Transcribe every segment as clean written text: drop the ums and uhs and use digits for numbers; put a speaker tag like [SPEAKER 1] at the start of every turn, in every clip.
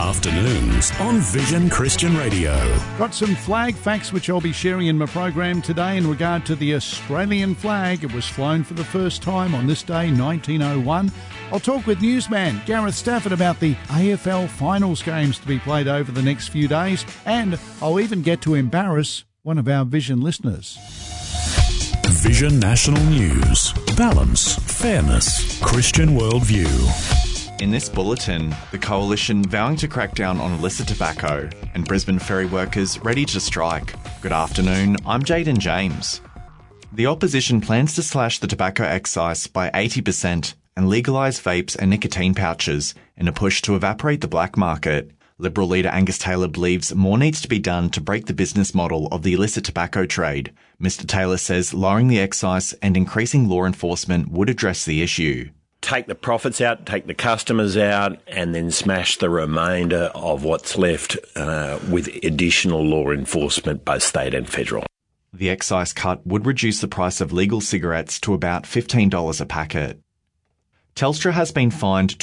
[SPEAKER 1] Afternoons on Vision Christian Radio.
[SPEAKER 2] Got some flag facts which I'll be sharing in my program today in regard to the Australian flag. It was flown for the first time on this day, 1901. I'll talk with newsman Gareth Stafford about the AFL finals games to be played over the next few days, and I'll even get to embarrass one of our Vision listeners.
[SPEAKER 1] Vision National News. Balance, fairness, Christian worldview.
[SPEAKER 3] In this bulletin, the Coalition vowing to crack down on illicit tobacco and Brisbane ferry workers ready to strike. Good afternoon, I'm Jaden James. The opposition plans to slash the tobacco excise by 80% and legalise vapes and nicotine pouches in a push to evaporate the black market. Liberal leader Angus Taylor believes more needs to be done to break the business model of the illicit tobacco trade. Mr Taylor says lowering the excise and increasing law enforcement would address the issue.
[SPEAKER 4] Take the profits out, take the customers out, and then smash the remainder of what's left with additional law enforcement, both state and federal.
[SPEAKER 3] The excise cut would reduce the price of legal cigarettes to about $15 a packet. Telstra has been fined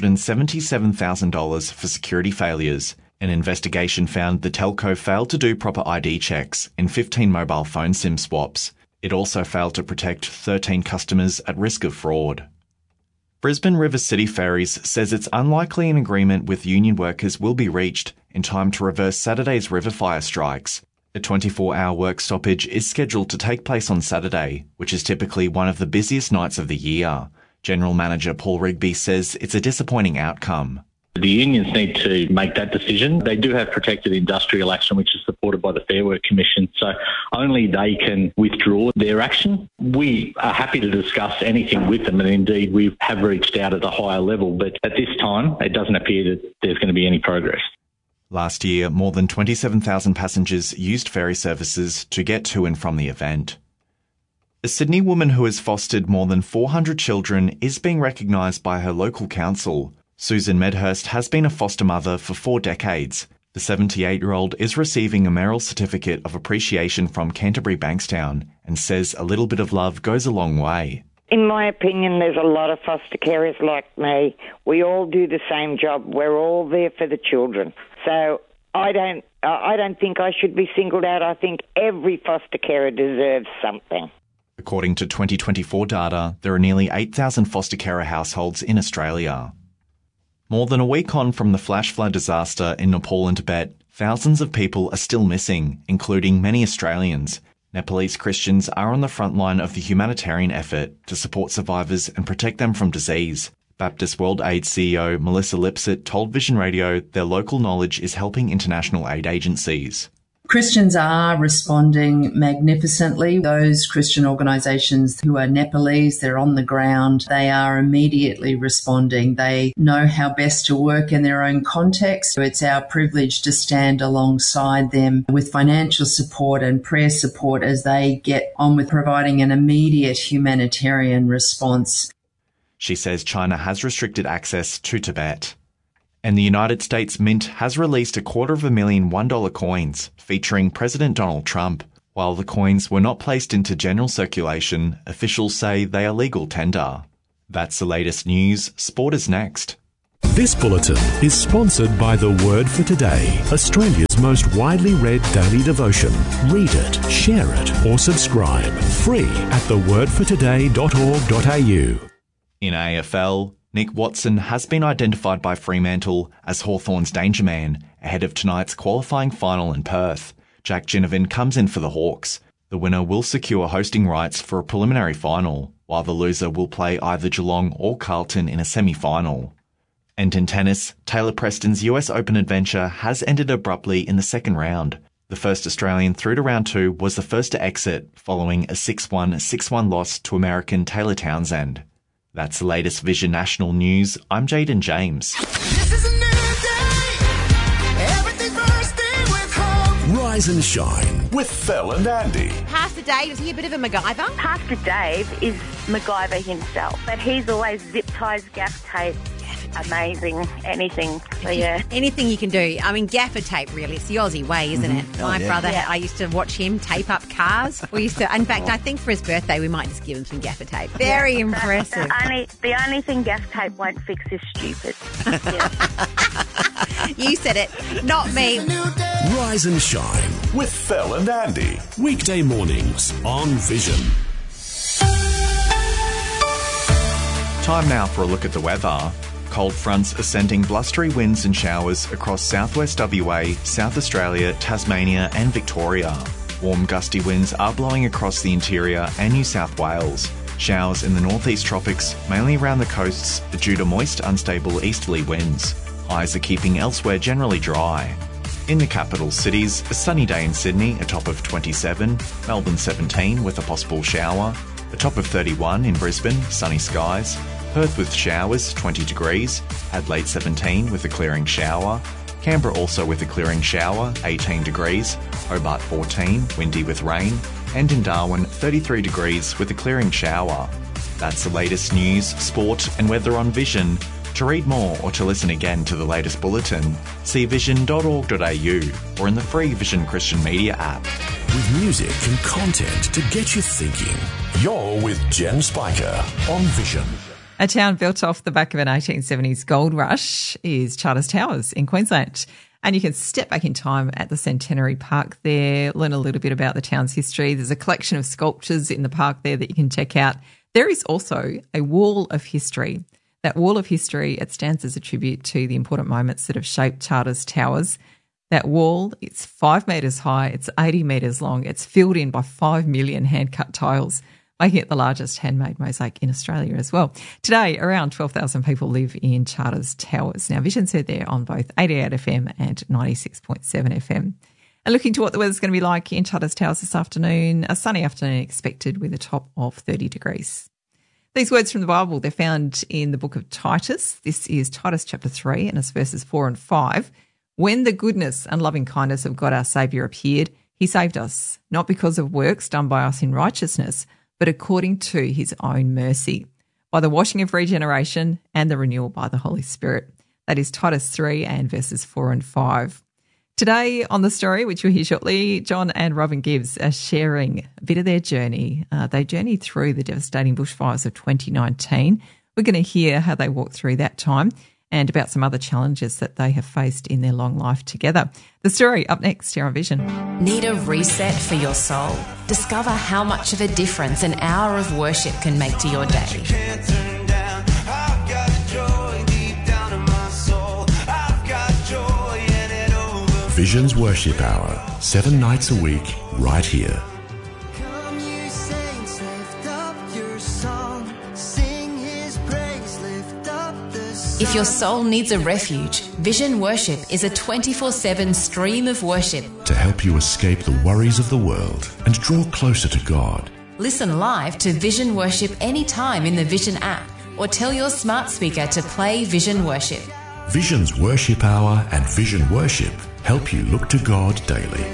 [SPEAKER 3] $277,000 for security failures. An investigation found the telco failed to do proper ID checks in 15 mobile phone SIM swaps. It also failed to protect 13 customers at risk of fraud. Brisbane River City Ferries says it's unlikely an agreement with union workers will be reached in time to reverse Saturday's river fire strikes. A 24-hour work stoppage is scheduled to take place on Saturday, which is typically one of the busiest nights of the year. General Manager Paul Rigby says it's a disappointing outcome.
[SPEAKER 5] The unions need to make that decision. They do have protected industrial action, which is supported by the Fair Work Commission, so only they can withdraw their action. We are happy to discuss anything with them, and indeed we have reached out at a higher level, but at this time it doesn't appear that there's going to be any progress.
[SPEAKER 3] Last year, more than 27,000 passengers used ferry services to get to and from the event. A Sydney woman who has fostered more than 400 children is being recognised by her local council. Susan Medhurst has been a foster mother for 4 decades. The 78-year-old is receiving a Merrill Certificate of Appreciation from Canterbury Bankstown and says a little bit of love goes a long way.
[SPEAKER 6] In my opinion, there's a lot of foster carers like me. We all do the same job. We're all there for the children. So I don't think I should be singled out. I think every foster carer deserves something.
[SPEAKER 3] According to 2024 data, there are nearly 8,000 foster carer households in Australia. More than a week on from the flash flood disaster in Nepal and Tibet, thousands of people are still missing, including many Australians. Nepalese Christians are on the front line of the humanitarian effort to support survivors and protect them from disease. Baptist World Aid CEO Melissa Lipsett told Vision Radio their local knowledge is helping international aid agencies.
[SPEAKER 7] Christians are responding magnificently. Those Christian organisations who are Nepalese, they're on the ground, they are immediately responding. They know how best to work in their own context. So it's our privilege to stand alongside them with financial support and prayer support as they get on with providing an immediate humanitarian response.
[SPEAKER 3] She says China has restricted access to Tibet. And the United States Mint has released 250,000 $1 coins featuring President Donald Trump. While the coins were not placed into general circulation, officials say they are legal tender. That's the latest news. Sport is next.
[SPEAKER 1] This bulletin is sponsored by The Word for Today, Australia's most widely read daily devotion. Read it, share it, or subscribe. Free at thewordfortoday.org.au.
[SPEAKER 3] In AFL, Nick Watson has been identified by Fremantle as Hawthorn's danger man ahead of tonight's qualifying final in Perth. Jack Ginnivan comes in for the Hawks. The winner will secure hosting rights for a preliminary final, while the loser will play either Geelong or Carlton in a semi-final. And in tennis, Taylor Preston's US Open adventure has ended abruptly in the second round. The first Australian through to round 2 was the first to exit, following a 6-1, 6-1 loss to American Taylor Townsend. That's the latest Vision National News. I'm Jaden James.
[SPEAKER 8] This is a new day. Everything's bursting with hope.
[SPEAKER 1] Rise and shine with Phil and Andy.
[SPEAKER 9] Pastor Dave, is he a bit of a MacGyver?
[SPEAKER 10] Pastor Dave is MacGyver himself, but he's always zip ties, gaff tape. Amazing. Anything. So, yeah.
[SPEAKER 9] Anything you can do. I mean, gaffer tape, really. It's the Aussie way, isn't it? My brother, I used to watch him tape up cars. We used to, in fact, I think for his birthday, we might just give him some gaffer tape. Very impressive.
[SPEAKER 10] The only thing gaff tape won't fix is stupid.
[SPEAKER 9] You said it, not me.
[SPEAKER 1] Rise and shine with Phil and Andy. Weekday mornings on Vision.
[SPEAKER 3] Time now for a look at the weather. Cold fronts are sending blustery winds and showers across southwest WA, South Australia, Tasmania and Victoria. Warm gusty winds are blowing across the interior and New South Wales. Showers in the northeast tropics, mainly around the coasts, due to moist, unstable easterly winds. Highs are keeping elsewhere generally dry. In the capital cities, a sunny day in Sydney, a top of 27, Melbourne 17 with a possible shower, a top of 31 in Brisbane, sunny skies, Perth with showers, 20 degrees, Adelaide 17 with a clearing shower, Canberra also with a clearing shower, 18 degrees, Hobart 14, windy with rain, and in Darwin 33 degrees with a clearing shower. That's the latest news, sport and weather on Vision. To read more or to listen again to the latest bulletin, see vision.org.au or in the free Vision Christian Media app.
[SPEAKER 1] With music and content to get you thinking. You're with Jen Spiker on Vision.
[SPEAKER 11] A town built off the back of an 1870s gold rush is Charters Towers in Queensland. And you can step back in time at the Centenary Park there, learn a little bit about the town's history. There's a collection of sculptures in the park there that you can check out. There is also a wall of history. That wall of history, it stands as a tribute to the important moments that have shaped Charters Towers. That wall, it's 5 metres high, it's 80 metres long, it's filled in by 5 million hand-cut tiles, making it the largest handmade mosaic in Australia as well. Today, around 12,000 people live in Charters Towers. Now, Vision's heard there on both 88 FM and 96.7 FM. And looking to what the weather's going to be like in Charters Towers this afternoon, a sunny afternoon expected with a top of 30 degrees. These words from the Bible, they're found in the book of Titus. This is Titus chapter 3 and it's verses 4 and 5. When the goodness and loving kindness of God our Saviour appeared, he saved us, not because of works done by us in righteousness, but according to his own mercy, by the washing of regeneration and the renewal by the Holy Spirit. That is Titus 3 and verses 4 and 5. Today on The Story, which you'll hear shortly, John and Robin Gibbs are sharing a bit of their journey. They journeyed through the devastating bushfires of 2019. We're going to hear how they walked through that time and about some other challenges that they have faced in their long life together. The Story up next here on Vision.
[SPEAKER 12] Need a reset for your soul? Discover how much of a difference an hour of worship can make to your day.
[SPEAKER 1] Vision's Worship Hour, 7 nights a week, right here.
[SPEAKER 8] Come, you saints, lift up your song, sing his praise, lift up the song.
[SPEAKER 12] If your soul needs a refuge, Vision Worship is a 24/7 stream of worship.
[SPEAKER 1] To help you escape the worries of the world and draw closer to God.
[SPEAKER 12] Listen live to Vision Worship anytime in the Vision app or tell your smart speaker to play Vision Worship.
[SPEAKER 1] Vision's Worship Hour and Vision Worship help you look to God daily.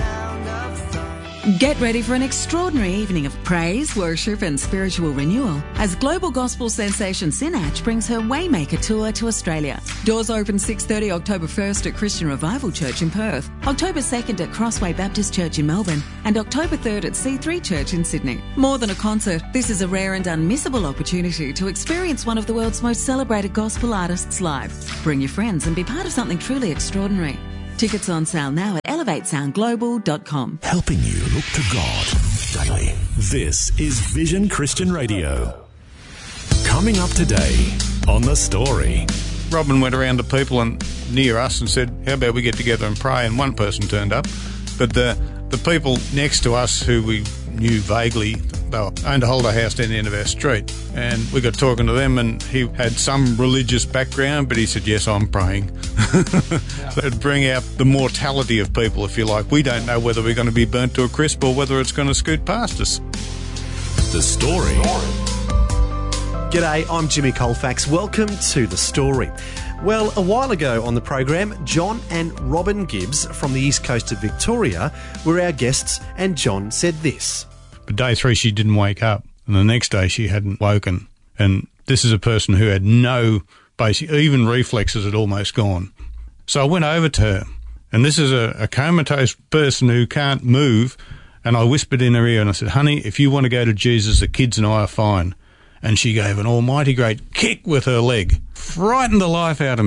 [SPEAKER 13] Get ready for an extraordinary evening of praise, worship and spiritual renewal as global gospel sensation Sinach brings her Waymaker tour to Australia. Doors open 6:30 October 1st at Christian Revival Church in Perth, October 2nd at Crossway Baptist Church in Melbourne and October 3rd at C3 Church in Sydney. More than a concert, this is a rare and unmissable opportunity to experience one of the world's most celebrated gospel artists live. Bring your friends and be part of something truly extraordinary. Tickets on sale now at elevatesoundglobal.com.
[SPEAKER 1] Helping you look to God daily. This is Vision Christian Radio. Coming up today on The Story.
[SPEAKER 2] Robin went around to people near us and said, how about we get together and pray? And one person turned up. But the people next to us who we knew vaguely, they owned a Holder house down the end of our street. And we got talking to them and he had some religious background, but he said, yes, I'm praying. That'd bring out the mortality of people, if you like. We don't know whether we're going to be burnt to a crisp or whether it's going to scoot past us.
[SPEAKER 1] The Story.
[SPEAKER 14] G'day, I'm Jimmy Colfax. Welcome to The Story. Well, a while ago on the program, John and Robin Gibbs from the east coast of Victoria were our guests, and John said this.
[SPEAKER 2] But day 3, she didn't wake up, and the next day she hadn't woken. And this is a person who had no basic, even reflexes had almost gone. So I went over to her, and this is a comatose person who can't move, and I whispered in her ear and I said, honey, if you want to go to Jesus, the kids and I are fine. And she gave an almighty great kick with her leg. Frightened the life out of me.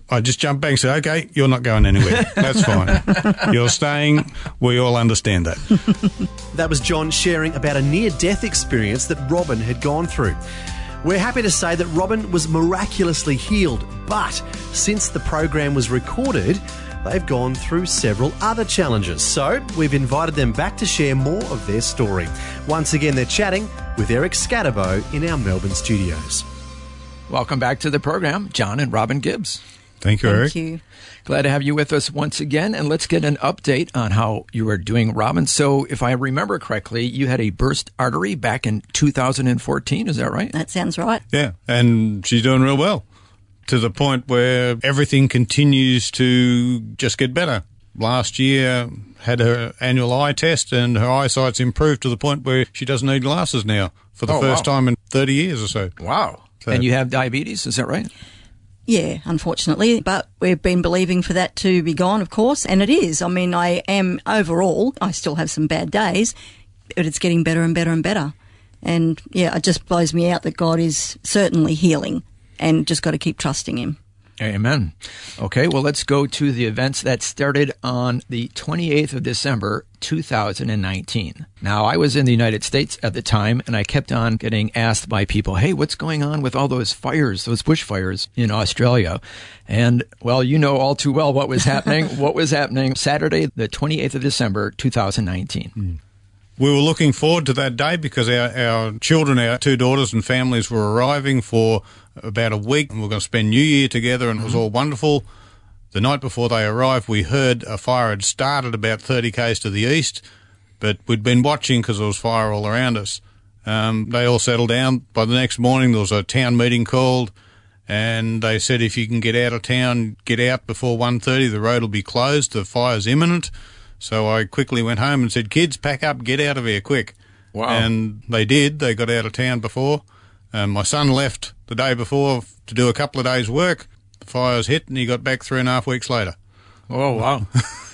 [SPEAKER 2] I just jumped back and said, okay, you're not going anywhere. That's fine. You're staying. We all understand that.
[SPEAKER 14] That was John sharing about a near-death experience that Robin had gone through. We're happy to say that Robin was miraculously healed, but since the program was recorded, they've gone through several other challenges. So we've invited them back to share more of their story. Once again, they're chatting with Eric Scatterbo in our Melbourne studios.
[SPEAKER 15] Welcome back to the program, John and Robin Gibbs.
[SPEAKER 2] Thank you, Eric.
[SPEAKER 16] Thank you.
[SPEAKER 15] Glad to have you with us once again, and let's get an update on how you are doing, Robin. So if I remember correctly, you had a burst artery back in 2014, is that right?
[SPEAKER 16] That sounds right.
[SPEAKER 2] Yeah, and she's doing real well, to the point where everything continues to just get better. Last year, had her annual eye test, and her eyesight's improved to the point where she doesn't need glasses now for the first time in 30 years or so.
[SPEAKER 15] Wow.
[SPEAKER 2] So,
[SPEAKER 15] and you have diabetes, is that right?
[SPEAKER 16] Yeah, unfortunately, but we've been believing for that to be gone, of course, and it is. I mean, I still have some bad days, but it's getting better and better and better. And yeah, it just blows me out that God is certainly healing, and just got to keep trusting him.
[SPEAKER 15] Amen. Okay, well, let's go to the events that started on the 28th of December, 2019. Now, I was in the United States at the time, and I kept on getting asked by people, hey, what's going on with all those fires, those bushfires in Australia? And, well, you know all too well what was happening. What was happening Saturday, the 28th of December, 2019.
[SPEAKER 2] We were looking forward to that day because our children, our two daughters and families were arriving for about a week, and we were going to spend New Year together, and it was all wonderful. The night before they arrived, we heard a fire had started about 30 k's to the east, but we'd been watching because there was fire all around us. They all settled down. By the next morning, there was a town meeting called, and they said if you can get out of town, get out before 1:30, the road will be closed, the fire's imminent. So I quickly went home and said, kids, pack up, get out of here quick.
[SPEAKER 15] Wow.
[SPEAKER 2] And they did. They got out of town before. My son left the day before to do a couple of days' work. The fires hit, and he got back 3.5 weeks later.
[SPEAKER 15] Oh, wow.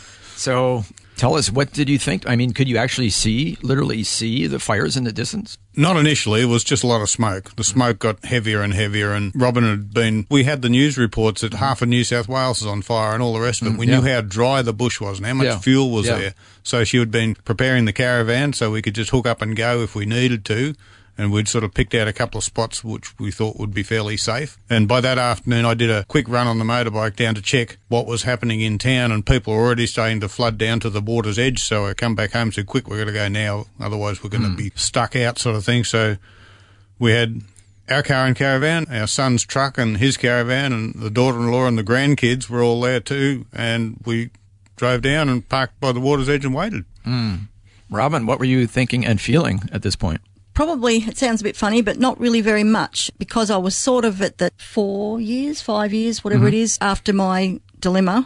[SPEAKER 15] So tell us, what did you think? I mean, could you actually literally see the fires in the distance?
[SPEAKER 2] Not initially. It was just a lot of smoke. The smoke got heavier and heavier, and Robin we had the news reports that half of New South Wales is on fire and all the rest of it. We knew how dry the bush was and how much fuel was there. So she had been preparing the caravan so we could just hook up and go if we needed to. And we'd sort of picked out a couple of spots which we thought would be fairly safe. And by that afternoon, I did a quick run on the motorbike down to check what was happening in town, and people were already starting to flood down to the water's edge. So I come back home and said, quick, we've got to go now, otherwise we're going to be stuck out, sort of thing. So we had our car and caravan, our son's truck and his caravan, and the daughter-in-law and the grandkids were all there too, and we drove down and parked by the water's edge and waited.
[SPEAKER 15] Robin, what were you thinking and feeling at this point?
[SPEAKER 16] Probably, it sounds a bit funny, but not really very much, because I was sort of at the 5 years, whatever it is, after my dilemma.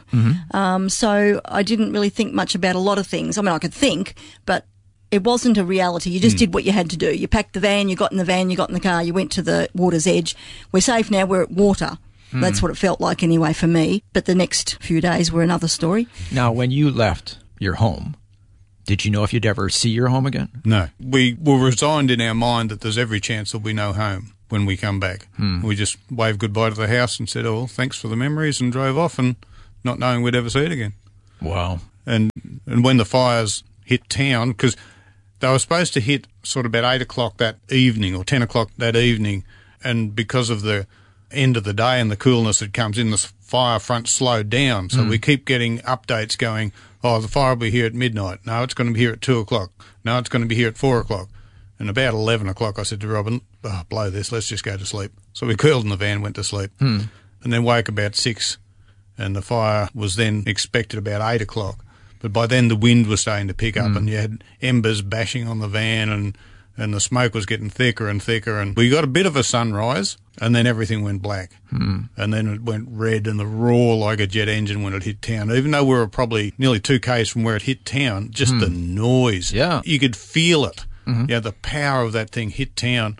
[SPEAKER 16] So I didn't really think much about a lot of things. I mean, I could think, but it wasn't a reality. You just did what you had to do. You packed the van, you got in the van, you got in the car, you went to the water's edge. We're safe now, we're at water. That's what it felt like anyway for me. But the next few days were another story.
[SPEAKER 15] Now, when you left your home, did you know if you'd ever see your home again?
[SPEAKER 2] No. We were resigned in our mind that there's every chance there'll be no home when we come back. We just waved goodbye to the house and said, oh, well, thanks for the memories, and drove off, and not knowing we'd ever see it again.
[SPEAKER 15] Wow.
[SPEAKER 2] And when the fires hit town, because they were supposed to hit sort of about 8 o'clock that evening or 10 o'clock that evening, and because of the end of the day and the coolness that comes in, the fire front slowed down. So we keep getting updates going, oh, the fire will be here at midnight. No, it's going to be here at 2 o'clock. No, it's going to be here at 4 o'clock. And about 11 o'clock, I said to Robin, blow this, let's just go to sleep. So we curled in the van, went to sleep, and then woke about 6, and the fire was then expected about 8 o'clock. But by then the wind was starting to pick up, and you had embers bashing on the van, and the smoke was getting thicker and thicker, and we got a bit of a sunrise, and then everything went black. And then it went red and the roar like a jet engine when it hit town. Even though we were probably nearly 2 k's from where it hit town, just the noise.
[SPEAKER 15] Yeah.
[SPEAKER 2] You could feel it. Yeah, the power of that thing hit town.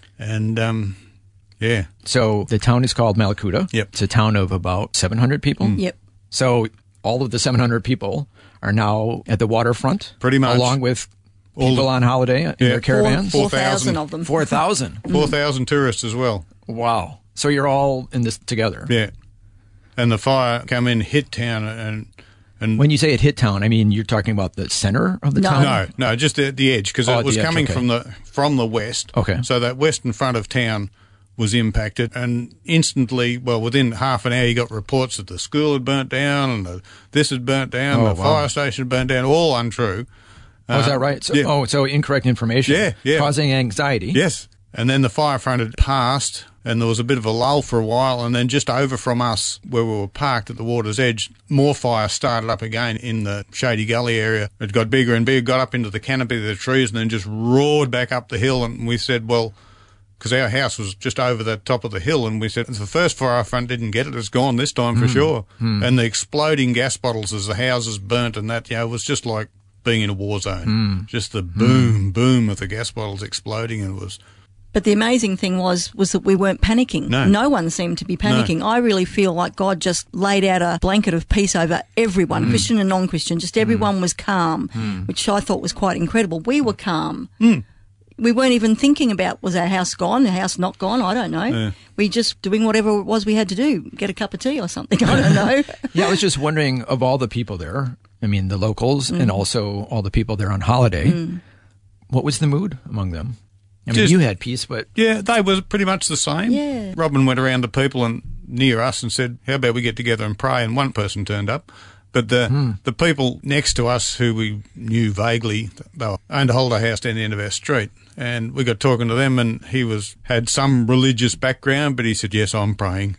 [SPEAKER 2] And, yeah.
[SPEAKER 15] So the town is called Mallacoota.
[SPEAKER 2] Yep.
[SPEAKER 15] It's a town of about 700 people.
[SPEAKER 16] Yep.
[SPEAKER 15] So all of the 700 people are now at the waterfront?
[SPEAKER 2] Pretty much.
[SPEAKER 15] Along with people on holiday in their caravans?
[SPEAKER 16] 4,000 of them.
[SPEAKER 15] 4,000?
[SPEAKER 2] 4,000 tourists as well.
[SPEAKER 15] Wow. So you're all in this together?
[SPEAKER 2] Yeah. and the fire come in, hit town, and
[SPEAKER 15] when you say it hit town, I mean you're talking about the center of the town?
[SPEAKER 2] No, just at the edge, because it was coming from the west.
[SPEAKER 15] Okay.
[SPEAKER 2] So that western front of town was impacted, and instantly, within half an hour, you got reports that the school had burnt down, and this had burnt down, the fire station had burnt down, all untrue.
[SPEAKER 15] Oh, is that right? So incorrect information.
[SPEAKER 2] Yeah.
[SPEAKER 15] Causing anxiety.
[SPEAKER 2] Yes. And then the fire front had passed, and there was a bit of a lull for a while, and then just over from us, where we were parked at the water's edge, more fire started up again in the Shady Gully area. It got bigger and bigger, got up into the canopy of the trees, and then just roared back up the hill, and we said, because our house was just over the top of the hill, and we said, if the first fire front didn't get it, it's gone this time for sure. And the exploding gas bottles as the houses burnt and that, was just like being in a war zone. Just the boom of the gas bottles exploding, and it was...
[SPEAKER 16] But the amazing thing was that we weren't panicking. No one seemed to be panicking. No. I really feel like God just laid out a blanket of peace over everyone, Christian and non-Christian. Just everyone was calm, which I thought was quite incredible. We were calm. We weren't even thinking about, was our house gone, the house not gone? I don't know. Yeah. We just doing whatever it was we had to do, get a cup of tea or something. I don't know.
[SPEAKER 15] I was just wondering, of all the people there, I mean, the locals and also all the people there on holiday, what was the mood among them? I mean, you had peace, but...
[SPEAKER 2] Yeah, they were pretty much the same.
[SPEAKER 16] Yeah.
[SPEAKER 2] Robin went around to people near us and said, how about we get together and pray? And one person turned up. But the people next to us who we knew vaguely, they owned a holiday house down the end of our street. And we got talking to them, and he had some religious background, but he said, yes, I'm praying.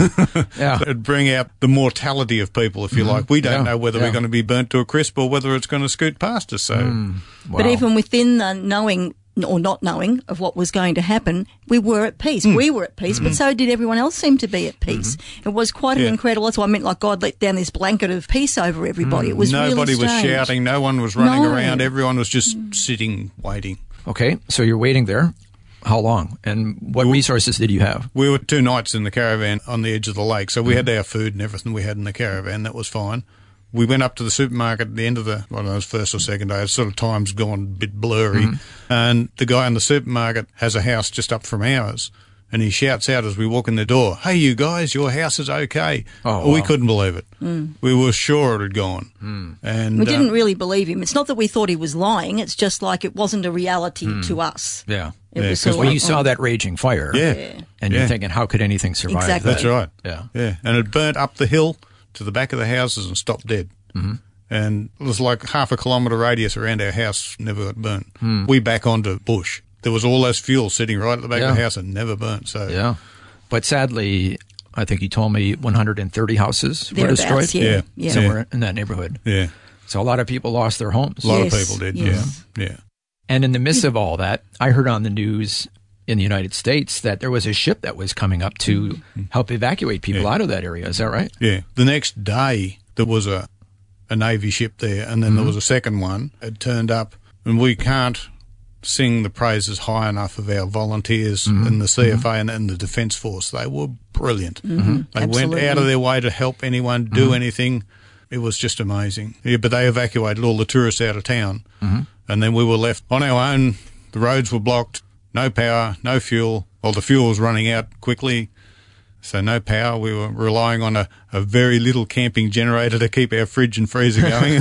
[SPEAKER 15] Yeah.
[SPEAKER 2] It'd bring out the mortality of people, if you like. We don't know whether we're going to be burnt to a crisp or whether it's going to scoot past us. So,
[SPEAKER 15] Wow.
[SPEAKER 16] But even within the knowing or not knowing of what was going to happen, we were at peace. We were at peace, but so did everyone else seem to be at peace. It was quite an incredible... That's what I meant, like God let down this blanket of peace over everybody. It was
[SPEAKER 2] Nobody
[SPEAKER 16] really strange.
[SPEAKER 2] was shouting. No one was running around. Everyone was just sitting, waiting.
[SPEAKER 15] Okay, so you're waiting there. How long? And what resources did you have?
[SPEAKER 2] We were 2 nights in the caravan on the edge of the lake, so we had our food and everything we had in the caravan. That was fine. We went up to the supermarket at the end of the, I don't know, it was first or second day. It's sort of time's gone a bit blurry. And the guy in the supermarket has a house just up from ours. And he shouts out as we walk in the door, hey, you guys, your house is okay. We couldn't believe it. We were sure it had gone. And
[SPEAKER 16] we didn't really believe him. It's not that we thought he was lying. It's just like it wasn't a reality to us.
[SPEAKER 15] Yeah.
[SPEAKER 16] Because
[SPEAKER 15] you saw that raging fire.
[SPEAKER 2] Yeah.
[SPEAKER 15] And you're thinking, how could anything survive?
[SPEAKER 16] Exactly.
[SPEAKER 2] That's right.
[SPEAKER 15] Yeah.
[SPEAKER 2] And it burnt up the hill to the back of the houses and stopped dead. And it was like half a kilometre radius around our house never got burnt. We back onto bush. There was all this fuel sitting right at the back of the house and never burnt. So
[SPEAKER 15] but sadly, I think you told me 130 houses were destroyed.
[SPEAKER 16] Yeah.
[SPEAKER 15] Somewhere in that neighborhood.
[SPEAKER 2] Yeah.
[SPEAKER 15] So a lot of people lost their homes.
[SPEAKER 2] A lot of people did. Yeah.
[SPEAKER 15] And in the midst of all that, I heard on the news in the United States that there was a ship that was coming up to help evacuate people out of that area. Is that right?
[SPEAKER 2] Yeah. The next day, there was a Navy ship there, and then there was a second one. It turned up, and we can't sing the praises high enough of our volunteers in the CFA and the Defence Force. They were brilliant. They went out of their way to help anyone do anything. It was just amazing. Yeah, but they evacuated all the tourists out of town, and then we were left on our own. The roads were blocked, no power, no fuel. Well, the fuel was running out quickly, so no power. We were relying on a very little camping generator to keep our fridge and freezer going.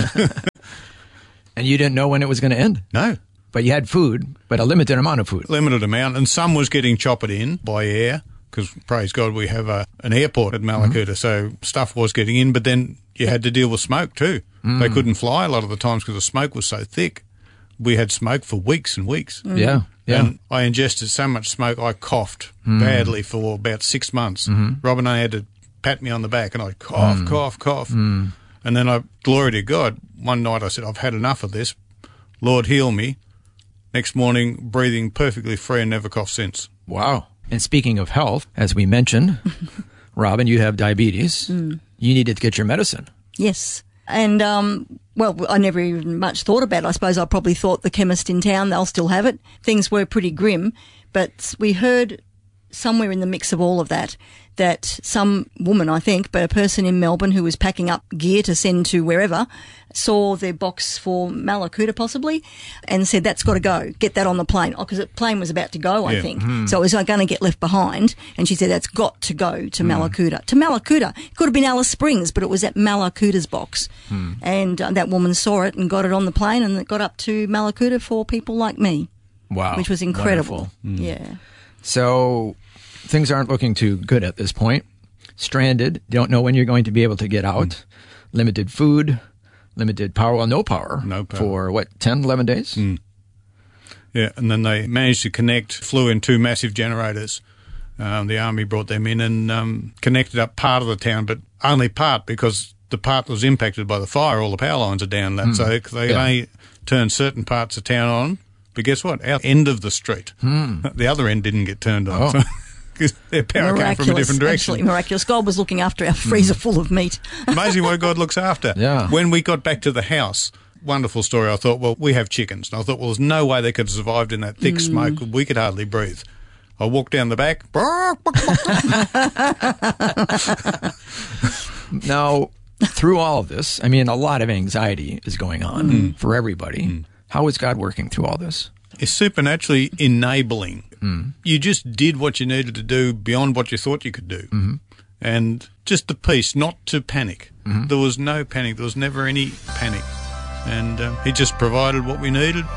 [SPEAKER 15] And you didn't know when it was going to end?
[SPEAKER 2] No.
[SPEAKER 15] But you had food, but a limited amount of food.
[SPEAKER 2] Limited amount, and some was getting choppered in by air, because, praise God, we have an airport at Malakuta, so stuff was getting in, but then you had to deal with smoke too. They couldn't fly a lot of the times because the smoke was so thick. We had smoke for weeks and weeks.
[SPEAKER 15] Yeah.
[SPEAKER 2] And I ingested so much smoke, I coughed badly for about 6 months. Robin and I had to pat me on the back, and I'd cough. And then glory to God, one night I said, I've had enough of this. Lord, heal me. Next morning, breathing perfectly free and never coughed since.
[SPEAKER 15] Wow. And speaking of health, as we mentioned, Robin, you have diabetes. You needed to get your medicine.
[SPEAKER 16] Yes. And, I never even much thought about it. I suppose I probably thought the chemist in town, they'll still have it. Things were pretty grim. But we heard somewhere in the mix of all of that some woman, I think, but a person in Melbourne who was packing up gear to send to wherever, saw their box for Malakuta possibly and said, that's got to go. Get that on the plane. Oh, because the plane was about to go, I think. So it was going to get left behind. And she said, that's got to go to Malakuta. To Malakuta. It could have been Alice Springs, but it was at Malakuta's box. And that woman saw it and got it on the plane, and it got up to Malakuta for people like me.
[SPEAKER 15] Wow.
[SPEAKER 16] Which was incredible.
[SPEAKER 15] Wonderful.
[SPEAKER 16] Yeah.
[SPEAKER 15] So things aren't looking too good at this point. Stranded, don't know when you're going to be able to get out. Limited food, limited power, well, no power. For 10, 11 days?
[SPEAKER 2] Yeah, and then they managed to flew in 2 massive generators. The army brought them in and connected up part of the town, but only part, because the part that was impacted by the fire, all the power lines are down. So they only turned certain parts of town on. But guess what? Our end of the street, the other end didn't get turned on. So, because their power came from a different direction.
[SPEAKER 16] Absolutely miraculous. God was looking after our freezer full of meat.
[SPEAKER 2] Amazing what God looks after.
[SPEAKER 15] Yeah.
[SPEAKER 2] When we got back to the house, wonderful story, I thought, well, we have chickens. And I thought, well, there's no way they could have survived in that thick smoke. We could hardly breathe. I walked down the back.
[SPEAKER 15] Now, through all of this, I mean, a lot of anxiety is going on for everybody. How is God working through all this?
[SPEAKER 2] It's supernaturally enabling. You just did what you needed to do beyond what you thought you could do. And just the peace, not to panic. There was no panic. There was never any panic. And he just provided what we needed.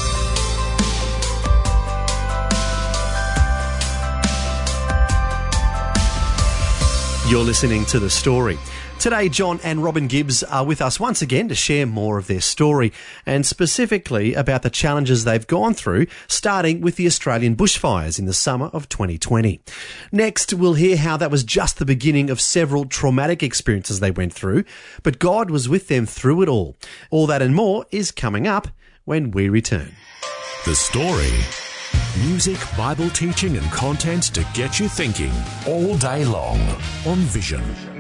[SPEAKER 14] You're listening to The Story. Today, John and Robin Gibbs are with us once again to share more of their story, and specifically about the challenges they've gone through, starting with the Australian bushfires in the summer of 2020. Next, we'll hear how that was just the beginning of several traumatic experiences they went through, but God was with them through it all. All that and more is coming up when we return.
[SPEAKER 1] The Story. Music, Bible teaching and content to get you thinking all day long on Vision.